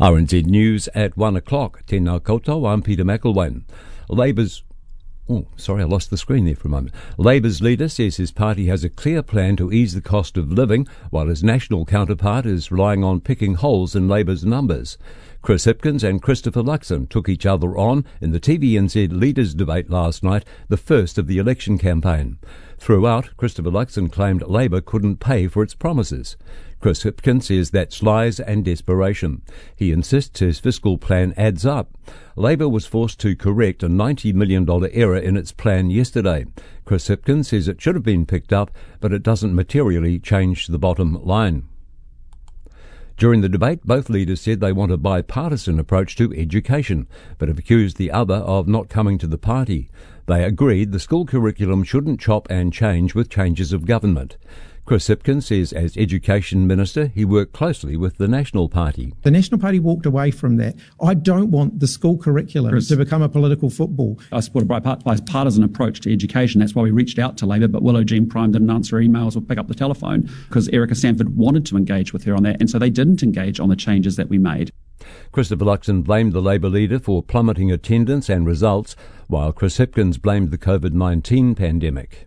RNZ News at 1 o'clock. Tēnā koutou, I'm Peter McElwain. Labour's I lost the screen there for a moment. Labour's leader says his party has a clear plan to ease the cost of living, while his national counterpart is relying on picking holes in Labour's numbers. Chris Hipkins and Christopher Luxon took each other on in the TVNZ leaders' debate last night, the first of the election campaign. Throughout, Christopher Luxon claimed Labour couldn't pay for its promises. Chris Hipkins says that's lies and desperation. He insists his fiscal plan adds up. Labour was forced to correct a $90 million error in its plan yesterday. Chris Hipkins says it should have been picked up, but it doesn't materially change the bottom line. During the debate, both leaders said they want a bipartisan approach to education, but have accused the other of not coming to the party. They agreed the school curriculum shouldn't chop and change with changes of government. Chris Hipkins says as Education Minister he worked closely with the National Party. The National Party walked away from that. I don't want the school curriculum to become a political football. I support a bipartisan approach to education. That's why we reached out to Labour, but Willow Jean Prime didn't answer emails or pick up the telephone because Erica Sanford wanted to engage with her on that, and so they didn't engage on the changes that we made. Christopher Luxon blamed the Labour leader for plummeting attendance and results, while Chris Hipkins blamed the COVID-19 pandemic.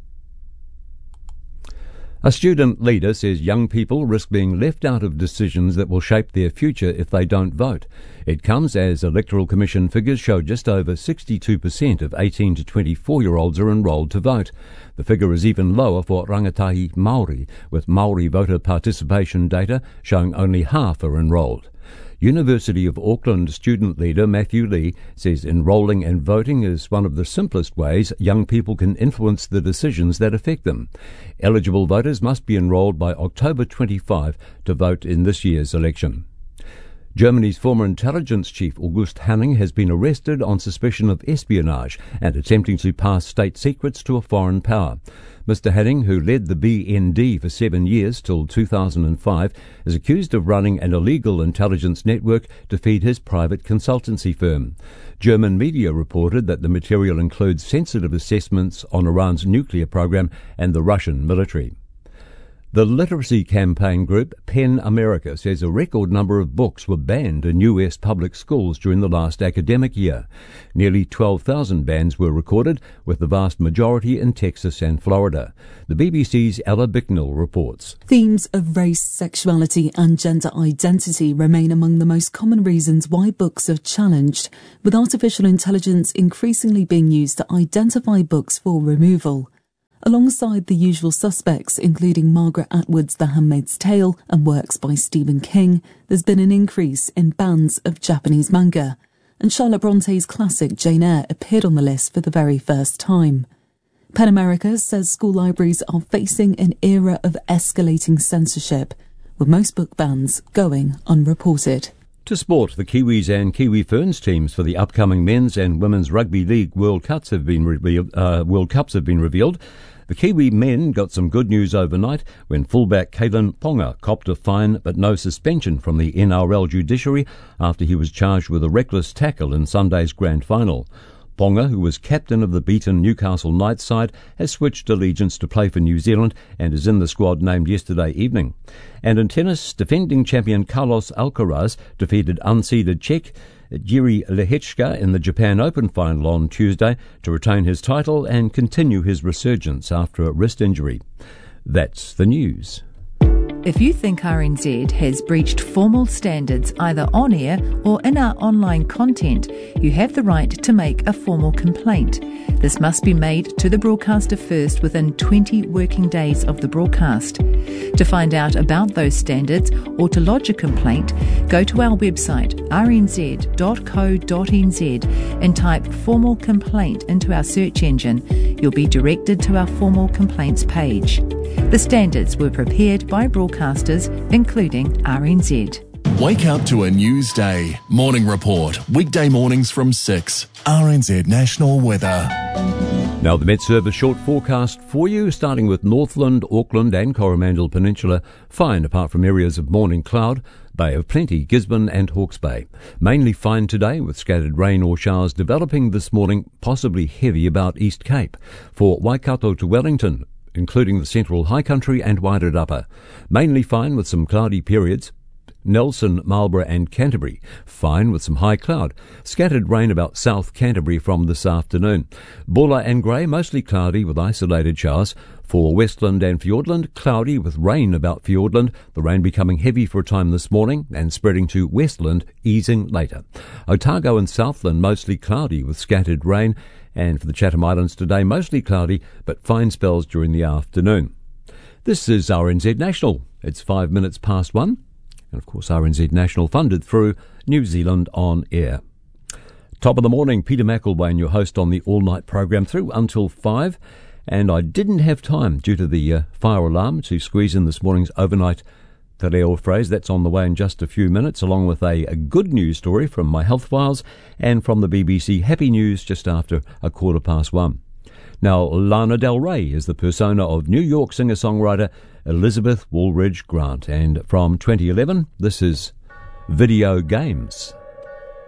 A student leader says young people risk being left out of decisions that will shape their future if they don't vote. It comes as Electoral Commission figures show just over 62% of 18 to 24-year-olds are enrolled to vote. The figure is even lower for rangatahi Māori, with Māori voter participation data showing only half are enrolled. University of Auckland student leader Matthew Lee says enrolling and voting is one of the simplest ways young people can influence the decisions that affect them. Eligible voters must be enrolled by October 25 to vote in this year's election. Germany's former intelligence chief August Hanning has been arrested on suspicion of espionage and attempting to pass state secrets to a foreign power. Mr. Hanning, who led the BND for 7 years till 2005, is accused of running an illegal intelligence network to feed his private consultancy firm. German media reported that the material includes sensitive assessments on Iran's nuclear program and the Russian military. The literacy campaign group PEN America says a record number of books were banned in US public schools during the last academic year. Nearly 12,000 bans were recorded, with the vast majority in Texas and Florida. The BBC's Ella Bicknell reports. Themes of race, sexuality and gender identity remain among the most common reasons why books are challenged, with artificial intelligence increasingly being used to identify books for removal. Alongside the usual suspects, including Margaret Atwood's The Handmaid's Tale and works by Stephen King, there's been an increase in bans of Japanese manga, and Charlotte Bronte's classic Jane Eyre appeared on the list for the very first time. PEN America says school libraries are facing an era of escalating censorship, with most book bans going unreported. To sport, the Kiwis and Kiwi Ferns teams for the upcoming Men's and Women's Rugby League World Cups have been revealed. The Kiwi men got some good news overnight when fullback Kalen Ponga copped a fine but no suspension from the NRL judiciary after he was charged with a reckless tackle in Sunday's grand final. Ponga, who was captain of the beaten Newcastle Knights side, has switched allegiance to play for New Zealand and is in the squad named yesterday evening. And in tennis, defending champion Carlos Alcaraz defeated unseeded Czech Jiří Lehečka in the Japan Open final on Tuesday to retain his title and continue his resurgence after a wrist injury. That's the news. If you think RNZ has breached formal standards either on air or in our online content, you have the right to make a formal complaint. This must be made to the broadcaster first within 20 working days of the broadcast. To find out about those standards or to lodge a complaint, go to our website rnz.co.nz and type formal complaint into our search engine. You'll be directed to our formal complaints page. The standards were prepared by broadcasters, including RNZ. Wake up to a news day. Morning Report. Weekday mornings from 6. RNZ National Weather. Now the Met Service short forecast for you, starting with Northland, Auckland and Coromandel Peninsula. Fine apart from areas of morning cloud. Bay of Plenty, Gisborne and Hawke's Bay. Mainly fine today with scattered rain or showers developing this morning, possibly heavy about East Cape. For Waikato to Wellington, including the central high country and Wairarapa. Mainly fine with some cloudy periods. Nelson, Marlborough and Canterbury, fine with some high cloud. Scattered rain about South Canterbury from this afternoon. Buller and Grey, mostly cloudy with isolated showers. For Westland and Fiordland, cloudy with rain about Fiordland, the rain becoming heavy for a time this morning and spreading to Westland, easing later. Otago and Southland, mostly cloudy with scattered rain. And for the Chatham Islands today, mostly cloudy but fine spells during the afternoon. This is RNZ National. It's 5 minutes past 1. And of course, RNZ National funded through New Zealand On Air. Top of the morning, Peter McElwain, your host on the all-night program through until 5. And I didn't have time, due to the fire alarm, to squeeze in this morning's overnight te reo phrase. That's on the way in just a few minutes, along with a good news story from my health files and from the BBC Happy News just after 1:15. Now, Lana Del Rey is the persona of New York singer-songwriter Elizabeth Woolridge Grant. And from 2011, this is Video Games.